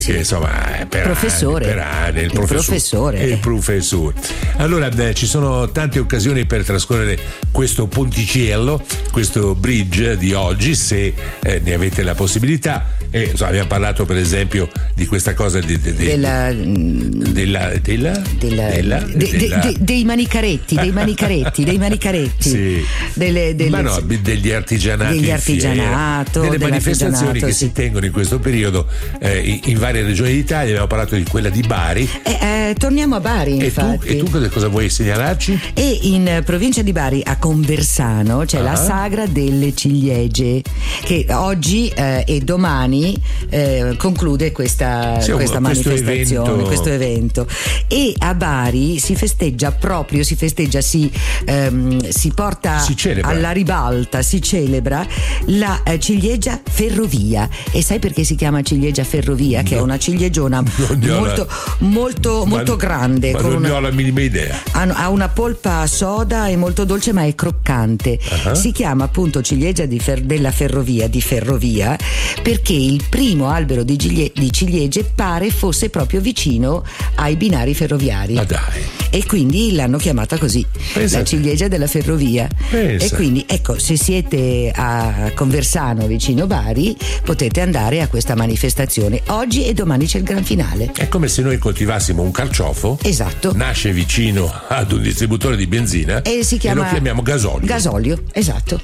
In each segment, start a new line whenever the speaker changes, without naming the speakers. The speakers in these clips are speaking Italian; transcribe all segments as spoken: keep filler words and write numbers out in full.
Sì, insomma, è per
professore.
anni, per anni, il,
il
professore.
professore.
Il professore. Allora, beh, ci sono tante occasioni per trascorrere questo ponticello, questo bridge di oggi, se eh, ne avete la possibilità. E, insomma, abbiamo parlato per esempio di questa cosa di, di, di,
della,
della, della,
della,
della,
de, de,
della...
De, dei manicaretti, dei manicaretti, dei manicaretti.
Sì.
Delle, delle,
Ma no, degli artigianati,
degli artigianaato,
delle manifestazioni che
sì.
si tengono in questo periodo eh, in, in varie regioni d'Italia. Abbiamo parlato di quella di Bari.
Eh, eh, torniamo a Bari,
e
infatti.
Tu, e tu cosa vuoi segnalarci?
E in provincia di Bari, a Conversano, c'è ah. la sagra delle ciliegie, che oggi eh, e domani eh, conclude questa, sì, questa
questo
manifestazione,
evento.
questo evento. E a Bari si festeggia proprio, si festeggia, si, ehm, si porta
si
alla ribalta, si celebra la eh, ciliegia ferrovia. E sai perché si chiama ciliegia ferrovia? No. Che è una ciliegiona molto, molto,
ma,
molto grande.
Ma
con
non
una,
ne ho la minima idea.
Ha, ha una polpa soda e molto dolce, ma è croccante. Uh-huh. Si chiama appunto ciliegia di fer, della ferrovia, di ferrovia, perché il primo albero di, giglie, di ciliegie pare fosse proprio vicino ai binari ferroviari.
Ma dai.
E quindi l'hanno chiamata così, Pensa la ciliegia della ferrovia.
Pensa.
E quindi ecco, se siete a Conversano vicino Bari, potete andare a questa manifestazione. Oggi e domani c'è il gran finale.
È come se noi coltivassimo un carciofo.
Esatto.
Nasce vicino ad un distributore di benzina
e si chiama
e lo chiamiamo gasolio.
Gasolio, esatto.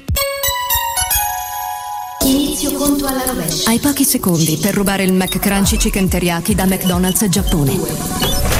Inizio conto alla rovescia.
Hai pochi secondi per rubare il McCrunchy Chicken Teriyaki da McDonald's Giappone.